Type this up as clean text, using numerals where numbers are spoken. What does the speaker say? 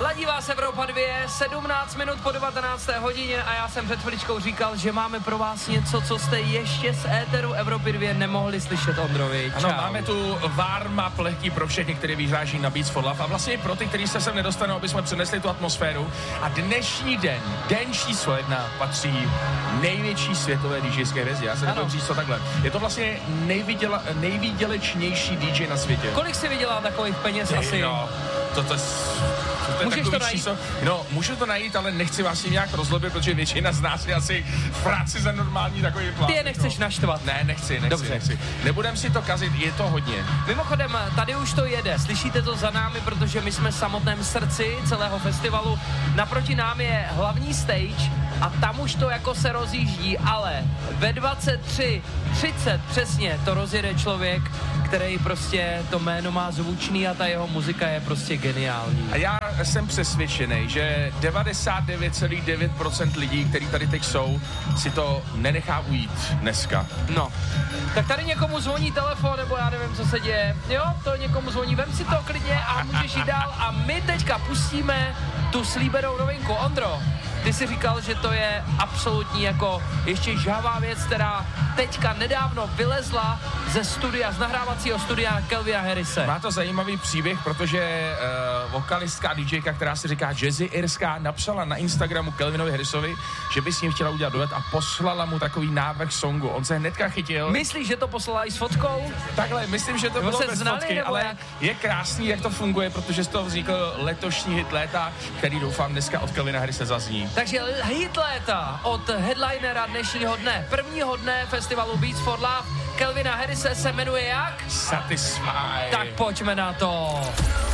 Ladí vás Evropa 2, 17 minut po 19. hodině a já jsem před chviličkou říkal, že máme pro vás něco, co jste ještě z éteru Evropy 2 nemohli slyšet, Ondrovi. Čau. Ano, máme tu warm-up lehký pro všechny, kteří vyhráží na Beats for Love a vlastně pro ty, kteří se sem nedostanou, aby jsme přenesli tu atmosféru. A dnešní den číslo 1 patří největší světové DJské hvězdě. Já se nebudu říct to takhle. Je to vlastně nejvýdělečnější DJ na světě. Kolik si vydělal takových peněz asi? No, to je můžeš to najít? Číslo. No, můžu to najít, ale nechci vás jim nějak rozlobit, protože většina z nás je asi v práci za normální takový plán. Ty je nechceš naštvat. Ne, nechci. Nebudem si to kazit, je to hodně. Mimochodem, tady už to jede. Slyšíte to za námi, protože my jsme v samotném srdci celého festivalu. Naproti nám je hlavní stage a tam už to jako se rozjíždí, ale ve 23:30 přesně to rozjede člověk, který prostě to jméno má zvučný a ta jeho muzika je prostě geniální. A já jsem přesvědčený, že 99,9% lidí, kteří tady teď jsou, si to nenechá ujít dneska. No, tak tady někomu zvoní telefon, nebo já nevím, co se děje. Jo, to někomu zvoní, vem si to klidně a můžeš jít dál a my teďka pustíme tu slíbenou novinku. Ondro, ty jsi říkal, že to je absolutní jako ještě žhavá věc, která teďka nedávno vylezla ze studia, z nahrávacího studia Calvina Harrise. Má to zajímavý příběh, protože vokalistka DJka, která se říká Jazzy Irská, napsala na Instagramu Calvinovi Harrisovi, že by s ním chtěla udělat duet a poslala mu takový návrh songu. On se hnedka chytil. Myslíš, že to poslala i s fotkou? Takhle, myslím, že to bylo bez fotky, ale jak? je krásný, jak to funguje, protože z toho vznikl letošní hit léta, který doufám dneska od Calvina Harrise zazní. Takže hit léta od headlinera dnešního dne, prvního dne festivalu Beats for Love, Calvina Harrise se jmenuje jak? Satisfy. Tak pojďme na to.